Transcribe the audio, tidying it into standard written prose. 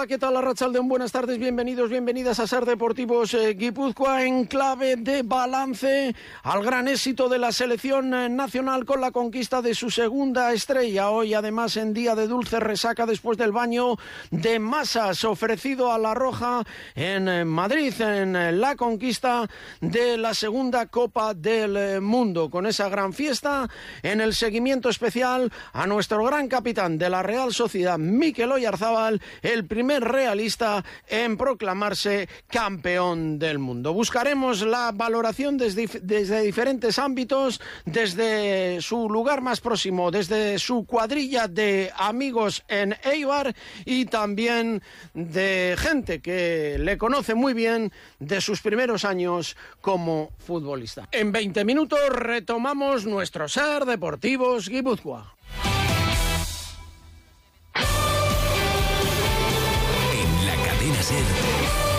Hola, ¿qué tal, Arratsaldeon? Buenas tardes, bienvenidos, bienvenidas a Ser Deportivos Guipúzcoa, en clave de balance al gran éxito de la selección nacional con la conquista de su segunda estrella. Hoy, además, en día de dulce resaca después del baño de masas ofrecido a la Roja en Madrid, en la conquista de la segunda Copa del Mundo. Con esa gran fiesta, en el seguimiento especial a nuestro gran capitán de la Real Sociedad, Mikel Oyarzábal, el primer realista en proclamarse campeón del mundo. Buscaremos la valoración desde diferentes ámbitos, desde su lugar más próximo, desde su cuadrilla de amigos en Eibar y también de gente que le conoce muy bien de sus primeros años como futbolista. En 20 minutos retomamos nuestro Ser Deportivos Guipúzcoa. En la cadena SER,